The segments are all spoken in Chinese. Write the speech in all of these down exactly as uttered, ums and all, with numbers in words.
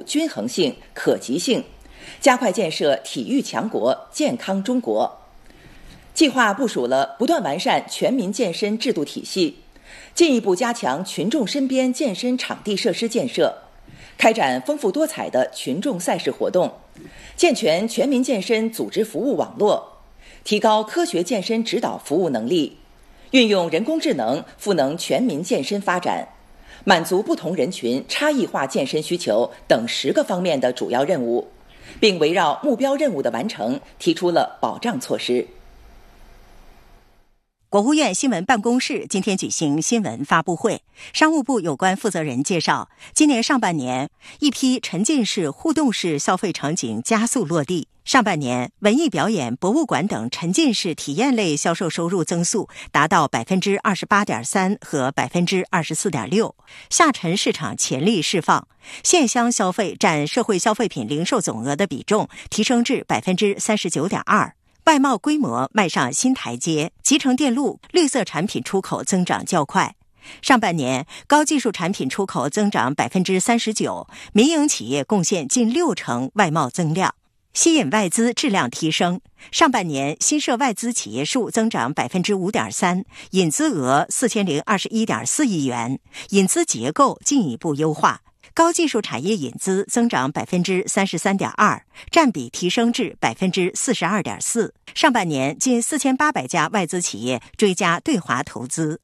均衡性、可及性，加快建设体育强国、健康中国。计划部署了不断完善全民健身制度体系，进一步加强群众身边健身场地设施建设，开展丰富多彩的群众赛事活动，健全全民健身组织服务网络，提高科学健身指导服务能力，运用人工智能赋能全民健身发展，满足不同人群差异化健身需求等十个方面的主要任务，并围绕目标任务的完成提出了保障措施。 国务院新闻办公室今天举行新闻发布会，商务部有关负责人介绍，今年上半年，一批沉浸式、互动式消费场景加速落地。上半年，文艺表演、博物馆等沉浸式体验类销售收入增速达到百分之二十八点三和百分之二十四点六，下沉市场潜力释放，线乡消费占社会消费品零售总额的比重提升至百分之三十九点二。外贸规模迈上新台阶，集成电路、绿色产品出口增长较快。上半年，高技术产品出口增长百分之三十九，民营企业贡献近六成外贸增量，吸引外资质量提升。上半年，新设外资企业数增长百分之五点三，引资额四千零二十一点四亿元，引资结构进一步优化。高技术产业引资增长百分之三十三点二，占比提升至百分之四十二点四。上半年近四千八百家外资企业追加对华投资。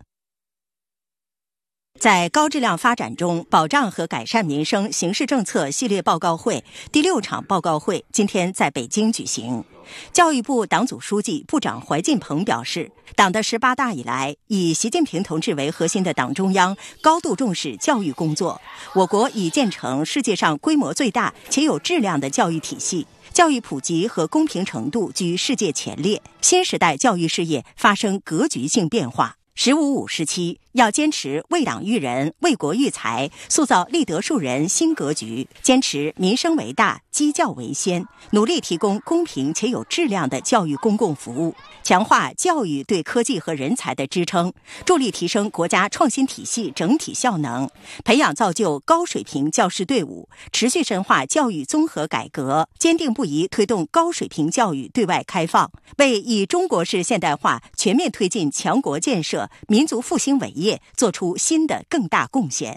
在高质量发展中保障和改善民生形势政策系列报告会第六场报告会今天在北京举行。教育部党组书记、部长怀进鹏表示，党的十八大以来，以习近平同志为核心的党中央高度重视教育工作，我国已建成世界上规模最大且有质量的教育体系，教育普及和公平程度居世界前列，新时代教育事业发生格局性变化。十五五时期要坚持为党育人、为国育才，塑造立德树人新格局，坚持民生为大、基教为先，努力提供公平且有质量的教育公共服务，强化教育对科技和人才的支撑，助力提升国家创新体系整体效能，培养造就高水平教师队伍，持续深化教育综合改革，坚定不移推动高水平教育对外开放，为以中国式现代化全面推进强国建设、民族复兴伟业做出新的更大贡献。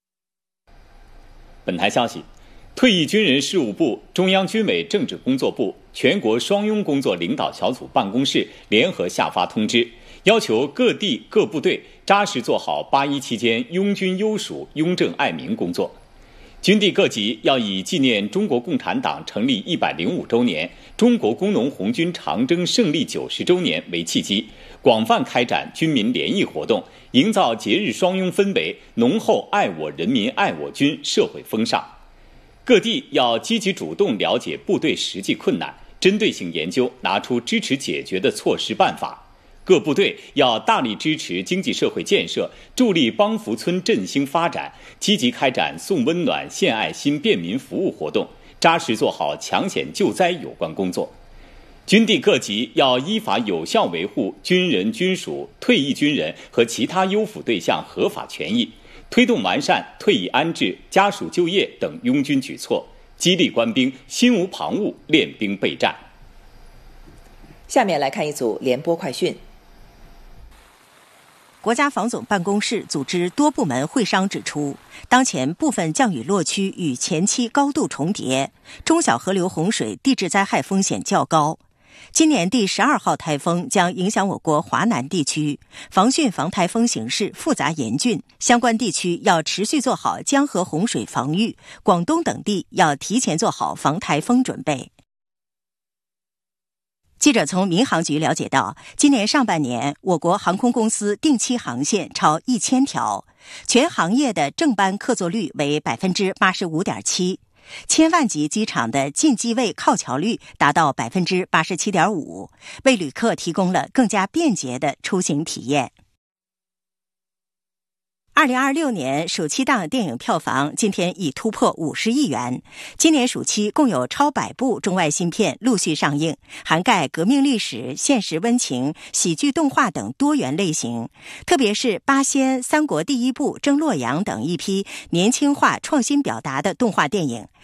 本台消息，退役军人事务部、中央军委政治工作部、全国双拥工作领导小组办公室联合下发通知，要求各地各部队扎实做好八一期间拥军优属、拥政爱民工作。军地各级要以纪念中国共产党成立一百零五周年、中国工农红军长征胜利九十周年为契机，广泛开展军民联谊活动，营造节日双拥氛围，浓厚爱我人民爱我军社会风尚。各地要积极主动了解部队实际困难，针对性研究，拿出支持解决的措施办法。各部队要大力支持经济社会建设，助力帮扶村振兴发展，积极开展送温暖、献爱心便民服务活动，扎实做好抢险救灾有关工作。军地各级要依法有效维护军人、军属、退役军人和其他优抚对象合法权益，推动完善退役安置、家属就业等拥军举措，激励官兵心无旁骛、练兵备战。 下面来看一组联播快讯。 国家防总办公室组织多部门会商指出，当前部分降雨落区与前期高度重叠，中小河流洪水地质灾害风险较高。今年第十二号台风将影响我国华南地区，防汛防台风形势复杂严峻，相关地区要持续做好江河洪水防御，广东等地要提前做好防台风准备。记者从民航局了解到，今年上半年我国航空公司定期航线超一千条，全行业的正班客座率为百分之八十五点七，千万级机场的进机位靠桥率达到百分之八十七点五，为旅客提供了更加便捷的出行体验。二零二六年暑期档电影票房今天已突破五十亿元。今年暑期共有超百部中外新片陆续上映，涵盖革命历史、现实温情、喜剧动画等多元类型。特别是《八仙》《三国第一部》《争洛阳》等一批年轻化、创新表达的动画电影，